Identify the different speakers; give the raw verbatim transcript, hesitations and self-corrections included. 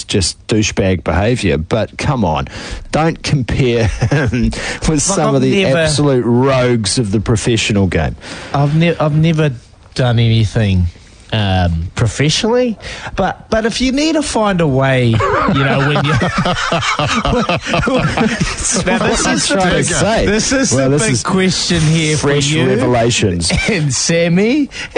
Speaker 1: just douchebag behaviour. But come on, don't compare him with some
Speaker 2: I've
Speaker 1: of the
Speaker 2: never-
Speaker 1: absolute rogues of the professional game.
Speaker 2: I've, ne- I've never done anything um, professionally, but but if you need to find a way, you know, when you now this is the
Speaker 1: trying
Speaker 2: big,
Speaker 1: to say.
Speaker 2: this is
Speaker 1: Well,
Speaker 2: the
Speaker 1: this
Speaker 2: big
Speaker 1: is
Speaker 2: question here
Speaker 1: fresh
Speaker 2: for you
Speaker 1: revelations.
Speaker 2: and Sammy.